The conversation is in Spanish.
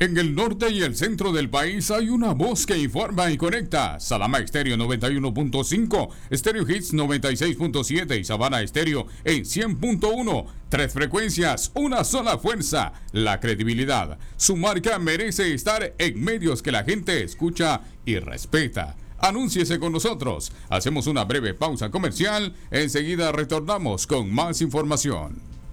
En el norte y el centro del país hay una voz que informa y conecta. Salama Estéreo 91.5, Stereo Hits 96.7 y Sabana Estéreo en 100.1. Tres frecuencias, una sola fuerza, la credibilidad. Su marca merece estar en medios que la gente escucha y respeta. Anúnciese con nosotros. Hacemos una breve pausa comercial. Enseguida retornamos con más información.